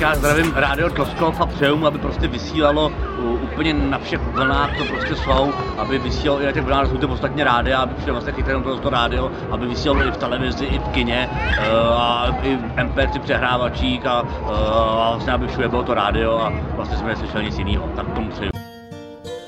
já zdravím Rádio Tloskov a přeju mu, aby prostě vysílalo úplně na všech vlnách, co prostě jsou, aby vysílalo i na těch vlnách, jsou ty ostatně rádia, aby přišel vlastně chytrém to rádio, aby vysílalo i v televizi, i v kině, a i v MP3 přehrávačích a vlastně aby všude bylo to rádio a vlastně jsme neslyšeli nic jiného. Tak tomu přeju.